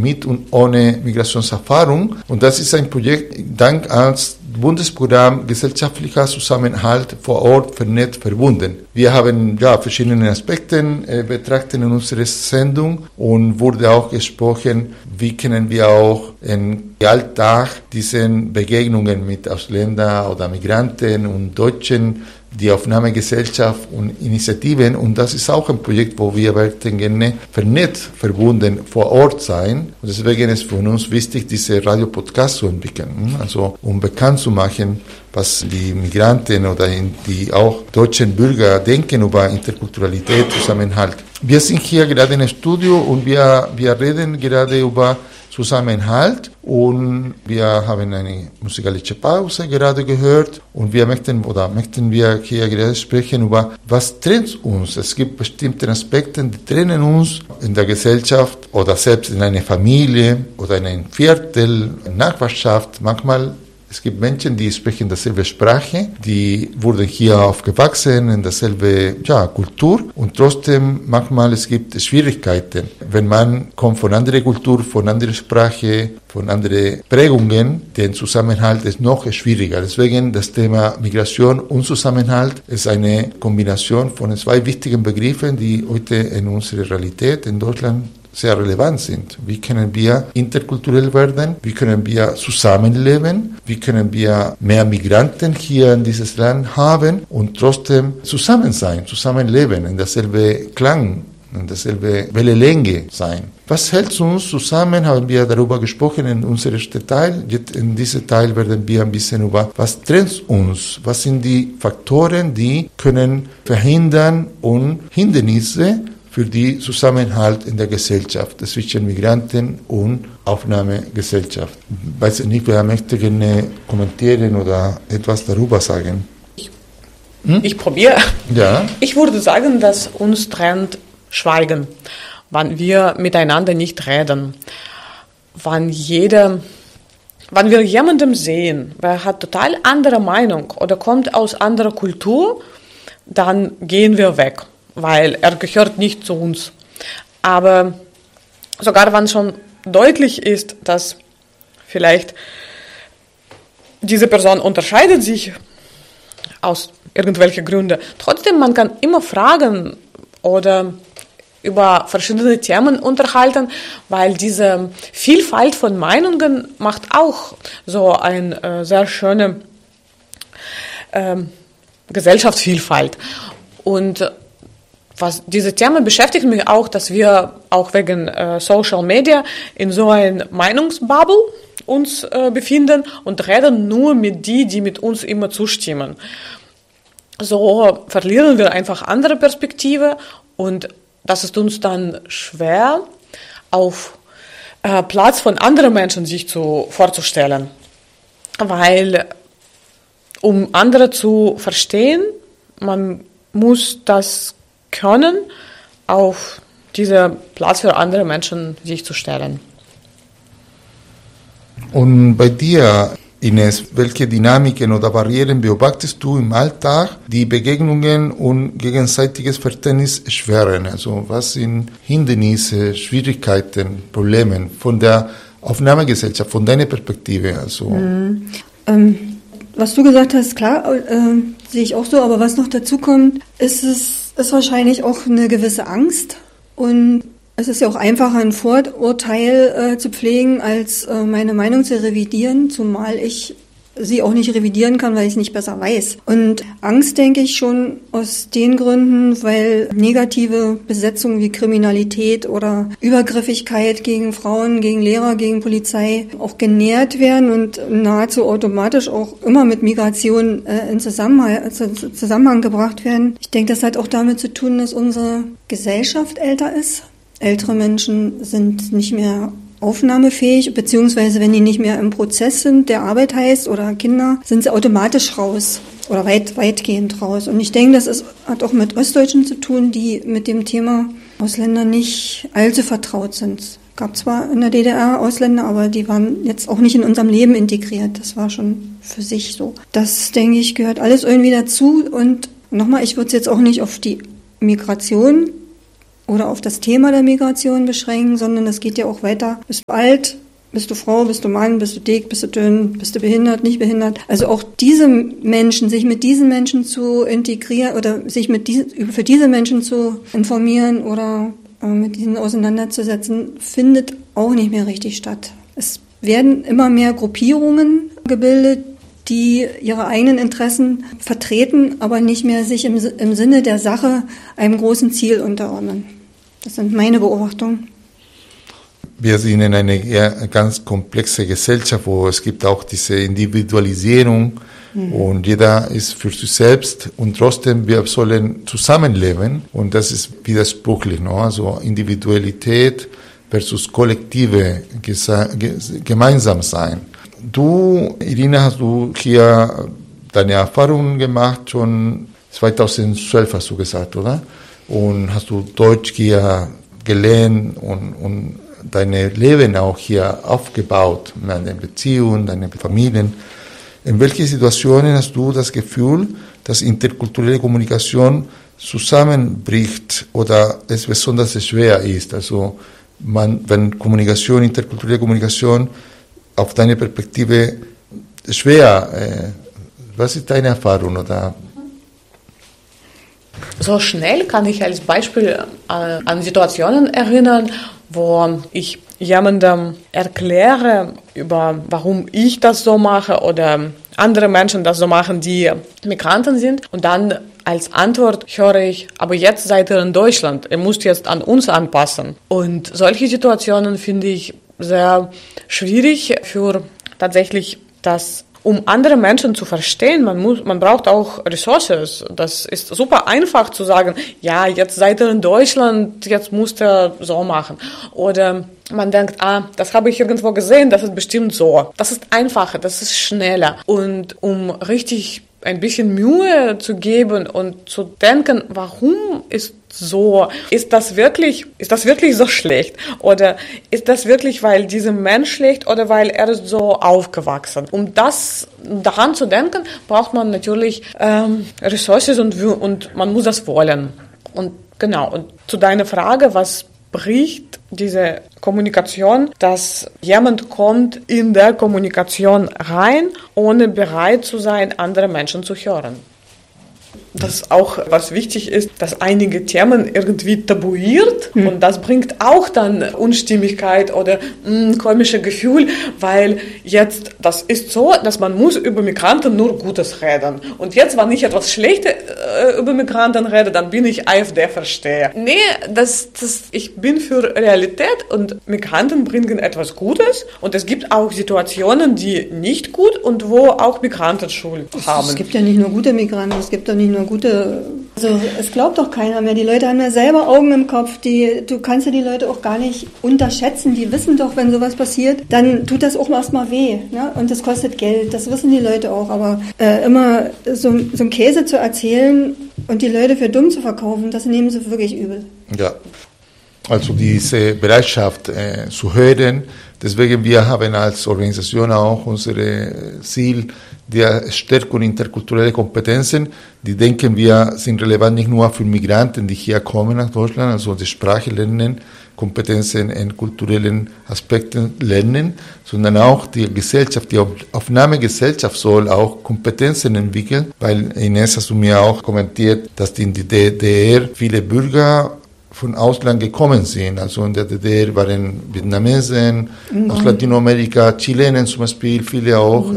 mit und ohne Migrationserfahrung. Und das ist ein Projekt dank als Bundesprogramm Gesellschaftlicher Zusammenhalt vor Ort vernetzt verbunden. Wir haben verschiedene Aspekte betrachtet in unserer Sendung und wurde auch gesprochen, wie können wir auch im Alltag diesen Begegnungen mit Ausländern oder Migranten und Deutschen, die Aufnahmegesellschaft und Initiativen, und das ist auch ein Projekt, wo wir gerne vernetzt, verbunden vor Ort sein. Und deswegen ist für uns wichtig, diese Radio-Podcast zu entwickeln, also um bekannt zu machen, was die Migranten oder die auch deutschen Bürger denken über Interkulturalität, Zusammenhalt. Wir sind hier gerade im Studio und wir reden gerade über Zusammenhalt und wir haben eine musikalische Pause gerade gehört und wir möchten wir hier gerade sprechen über, was trennt uns. Es gibt bestimmte Aspekte, die trennen uns in der Gesellschaft oder selbst in einer Familie oder in einem Viertel, in der Nachbarschaft. Manchmal es gibt Menschen, die sprechen dieselbe Sprache, die wurden hier aufgewachsen, in derselbe Kultur und trotzdem manchmal es gibt Schwierigkeiten. Wenn man kommt von anderer Kultur, von anderer Sprache, von anderen Prägungen, der Zusammenhalt ist noch schwieriger. Deswegen das Thema Migration und Zusammenhalt ist eine Kombination von zwei wichtigen Begriffen, die heute in unserer Realität in Deutschland sehr relevant sind. Wie können wir interkulturell werden? Wie können wir zusammenleben? Wie können wir mehr Migranten hier in dieses Land haben und trotzdem zusammen sein, zusammenleben, in derselbe Klang, in derselbe Wellenlänge sein? Was hält uns zusammen? Haben wir darüber gesprochen in unserem ersten Teil. Jetzt in diesem Teil werden wir ein bisschen über, was trennt uns? Was sind die Faktoren, die können verhindern und Hindernisse für die Zusammenhalt in der Gesellschaft zwischen Migranten und Aufnahmegesellschaft. Ich weiß nicht, wer möchte gerne kommentieren oder etwas darüber sagen. Ich probiere. Ja. Ich würde sagen, dass uns trennt Schweigen, wenn wir miteinander nicht reden. Wenn wir jemanden sehen, wer hat total andere Meinung oder kommt aus anderer Kultur, dann gehen wir weg, weil er gehört nicht zu uns. Aber sogar wenn schon deutlich ist, dass vielleicht diese Person unterscheidet sich aus irgendwelchen Gründen, trotzdem man kann immer fragen oder über verschiedene Themen unterhalten, weil diese Vielfalt von Meinungen macht auch so eine sehr schöne Gesellschaftsvielfalt. Und diese Themen beschäftigen mich auch, dass wir auch wegen Social Media in so einer Meinungsbubble uns befinden und reden nur mit die mit uns immer zustimmen. So verlieren wir einfach andere Perspektive und das ist uns dann schwer, auf Platz von anderen Menschen sich vorzustellen. Weil, um andere zu verstehen, man muss das können, auf diesen Platz für andere Menschen sich zu stellen. Und bei dir, Ines, welche Dynamiken oder Barrieren beobachtest du im Alltag, die Begegnungen und gegenseitiges Verständnis erschweren? Also was sind Hindernisse, Schwierigkeiten, Probleme von der Aufnahmegesellschaft, von deiner Perspektive? Also was du gesagt hast, klar, sehe ich auch so, aber was noch dazu kommt, ist wahrscheinlich auch eine gewisse Angst und es ist ja auch einfacher, ein Vorurteil zu pflegen, als meine Meinung zu revidieren, zumal ich sie auch nicht revidieren kann, weil ich es nicht besser weiß. Und Angst denke ich schon aus den Gründen, weil negative Besetzungen wie Kriminalität oder Übergriffigkeit gegen Frauen, gegen Lehrer, gegen Polizei auch genährt werden und nahezu automatisch auch immer mit Migration in Zusammenhang gebracht werden. Ich denke, das hat auch damit zu tun, dass unsere Gesellschaft älter ist. Ältere Menschen sind nicht mehr aufnahmefähig, beziehungsweise wenn die nicht mehr im Prozess sind, der Arbeit heißt, oder Kinder, sind sie automatisch raus oder weitgehend raus. Und ich denke, das hat auch mit Ostdeutschen zu tun, die mit dem Thema Ausländer nicht allzu vertraut sind. Es gab zwar in der DDR Ausländer, aber die waren jetzt auch nicht in unserem Leben integriert. Das war schon für sich so. Das, denke ich, gehört alles irgendwie dazu. Und nochmal, ich würde es jetzt auch nicht auf die Migration oder auf das Thema der Migration beschränken, sondern es geht ja auch weiter. Bist du alt? Bist du Frau? Bist du Mann? Bist du dick? Bist du dünn? Bist du behindert? Nicht behindert? Also auch diese Menschen, sich mit diesen Menschen zu integrieren oder sich für diese Menschen zu informieren oder mit ihnen auseinanderzusetzen, findet auch nicht mehr richtig statt. Es werden immer mehr Gruppierungen gebildet, die ihre eigenen Interessen vertreten, aber nicht mehr sich im Sinne der Sache einem großen Ziel unterordnen. Das sind meine Beobachtungen. Wir sind in einer ganz komplexe Gesellschaft, wo es gibt auch diese Individualisierung und jeder ist für sich selbst und trotzdem wir sollen zusammenleben und das ist widersprüchlich, no? Also Individualität versus kollektive gemeinsam sein. Du, Irina, hast du hier deine Erfahrungen gemacht, schon 2012 hast du gesagt, oder? Und hast du Deutsch hier gelernt und dein Leben auch hier aufgebaut, deine Beziehungen, deine Familien. In welchen Situationen hast du das Gefühl, dass interkulturelle Kommunikation zusammenbricht oder es besonders schwer ist? Also wenn interkulturelle Kommunikation auf deine Perspektive schwer, was ist deine Erfahrung? Oder? So schnell kann ich als Beispiel an Situationen erinnern, wo ich jemandem erkläre, warum ich das so mache oder andere Menschen das so machen, die Migranten sind. Und dann als Antwort höre ich, aber jetzt seid ihr in Deutschland, ihr müsst jetzt an uns anpassen. Und solche Situationen finde ich sehr schwierig für tatsächlich um andere Menschen zu verstehen, man braucht auch Ressourcen. Das ist super einfach zu sagen, ja, jetzt seid ihr in Deutschland, jetzt müsst ihr so machen. Oder man denkt, das habe ich irgendwo gesehen, das ist bestimmt so. Das ist einfacher, das ist schneller. Und um richtig ein bisschen Mühe zu geben und zu denken, warum ist so? Ist das wirklich so schlecht? Oder ist das wirklich, weil dieser Mensch schlecht oder weil er ist so aufgewachsen? Um daran zu denken, braucht man natürlich Ressourcen und man muss das wollen. Und genau, und zu deiner Frage, was bricht diese Kommunikation, dass jemand kommt in der Kommunikation rein, ohne bereit zu sein, andere Menschen zu hören. Das auch, was wichtig ist, dass einige Themen irgendwie tabuiert und das bringt auch dann Unstimmigkeit oder komische Gefühl, weil jetzt, das ist so, dass man muss über Migranten nur Gutes reden. Und jetzt, wenn ich etwas Schlechtes über Migranten rede, dann bin ich AfD-Versteher. Nee, ich bin für Realität und Migranten bringen etwas Gutes und es gibt auch Situationen, die nicht gut und wo auch Migranten Schuld haben. Es gibt ja nicht nur gute Migranten, es gibt ja nicht nur also es glaubt doch keiner mehr. Die Leute haben ja selber Augen im Kopf. Du kannst ja die Leute auch gar nicht unterschätzen. Die wissen doch, wenn sowas passiert, dann tut das auch erstmal weh. Ne? Und das kostet Geld. Das wissen die Leute auch. Aber immer so einen Käse zu erzählen und die Leute für dumm zu verkaufen, das nehmen sie wirklich übel. Ja, also diese Bereitschaft zu hören. Deswegen wir haben als Organisation auch unser Ziel der Stärkung interkultureller Kompetenzen. Die denken wir sind relevant nicht nur für Migranten, die hier kommen nach Deutschland, also die Sprache lernen, Kompetenzen in kulturellen Aspekten lernen, sondern auch die Gesellschaft, die Aufnahmegesellschaft soll auch Kompetenzen entwickeln, weil Ines hast du mir auch kommentiert, dass in die DDR viele Bürger von Ausland gekommen sind. Also in der DDR waren Vietnamesen, aus Latinamerika, Chilenen zum Beispiel, viele auch.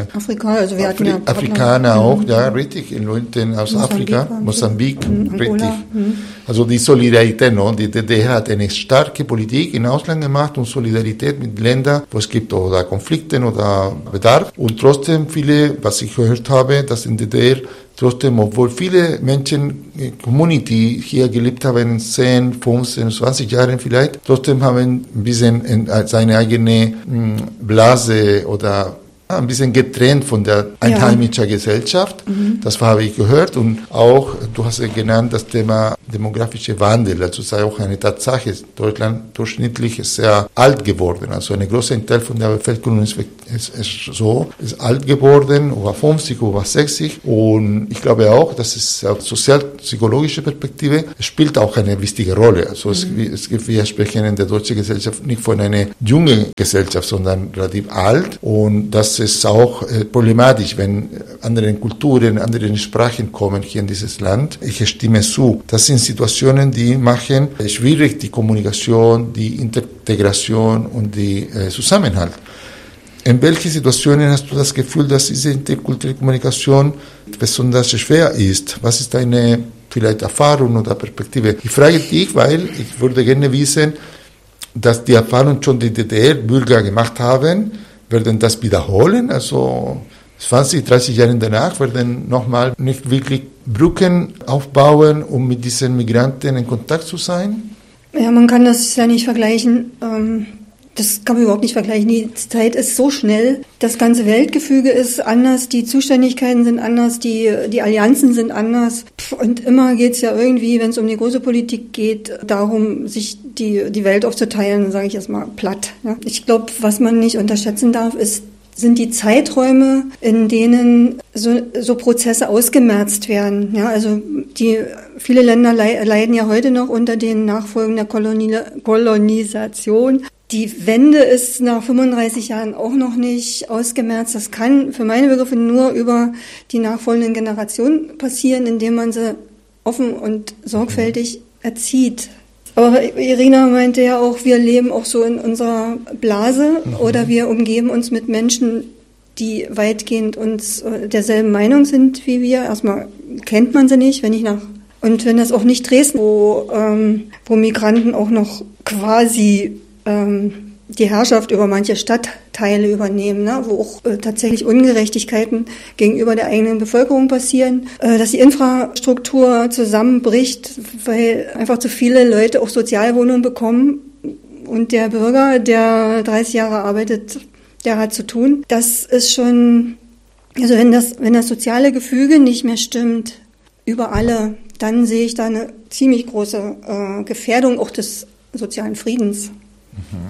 Afrikaner auch, ja, richtig, Leute aus Afrika, Mosambik, richtig. Also die Solidarität, no? Die DDR hat eine starke Politik im Ausland gemacht und Solidarität mit Ländern, wo es gibt oder Konflikte oder Bedarf. Und trotzdem viele, was ich gehört habe, dass in der DDR trotzdem, obwohl viele Menschen, Community hier gelebt haben, 10, 15, 20 Jahren vielleicht, trotzdem haben ein bisschen seine eigene Blase oder ein bisschen getrennt von der einheimischen Gesellschaft. Das habe ich gehört. Und auch, du hast ja genannt, das Thema demografische Wandel. Also es ist auch eine Tatsache. Deutschland durchschnittlich ist sehr alt geworden. Also ein großer Teil von der Bevölkerung ist alt geworden, über 50, über 60. Und ich glaube auch, dass es aus sozial-psychologischer Perspektive spielt auch eine wichtige Rolle. Also wir sprechen in der deutschen Gesellschaft nicht von einer jungen Gesellschaft, sondern relativ alt. Und das ist auch problematisch, wenn andere Kulturen, andere Sprachen kommen hier in dieses Land. Ich stimme zu. Das sind Situationen, die machen schwierig die Kommunikation, die Integration und die Zusammenhalt. In welchen Situationen hast du das Gefühl, dass diese interkulturelle Kommunikation besonders schwer ist? Was ist deine vielleicht Erfahrung oder Perspektive? Ich frage dich, weil ich würde gerne wissen, dass die Erfahrung schon die DDR-Bürger gemacht haben, werden das wiederholen, also 20, 30 Jahre danach werden nochmal nicht wirklich Brücken aufbauen, um mit diesen Migranten in Kontakt zu sein? Ja, man kann das ja nicht vergleichen. Das kann man überhaupt nicht vergleichen. Die Zeit ist so schnell. Das ganze Weltgefüge ist anders, die Zuständigkeiten sind anders, die Allianzen sind anders. Und immer geht's ja irgendwie, wenn es um die große Politik geht, darum, sich die Welt aufzuteilen, sage ich jetzt mal platt. Ja. Ich glaube, was man nicht unterschätzen darf, sind die Zeiträume, in denen so Prozesse ausgemerzt werden. Ja, also viele Länder leiden ja heute noch unter den Nachfolgen der Kolonisation. Die Wende ist nach 35 Jahren auch noch nicht ausgemerzt. Das kann für meine Begriffe nur über die nachfolgenden Generationen passieren, indem man sie offen und sorgfältig erzieht. Aber Irina meinte ja auch, wir leben auch so in unserer Blase oder wir umgeben uns mit Menschen, die weitgehend uns derselben Meinung sind wie wir. Erstmal kennt man sie nicht, und wenn das auch nicht Dresden, wo Migranten auch noch quasi die Herrschaft über manche Stadtteile übernehmen, ne, wo auch tatsächlich Ungerechtigkeiten gegenüber der eigenen Bevölkerung passieren, dass die Infrastruktur zusammenbricht, weil einfach zu viele Leute auch Sozialwohnungen bekommen und der Bürger, der 30 Jahre arbeitet, der hat zu tun. Das ist schon, also wenn das soziale Gefüge nicht mehr stimmt über alle, dann sehe ich da eine ziemlich große Gefährdung auch des sozialen Friedens.